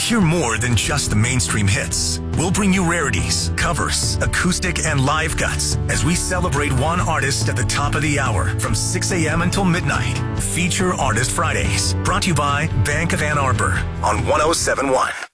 Hear more than just the mainstream hits. We'll bring you rarities, covers, acoustic, and live cuts as we celebrate one artist at the top of the hour from 6 a.m. until midnight. Feature Artist Fridays, brought to you by Bank of Ann Arbor on 1071.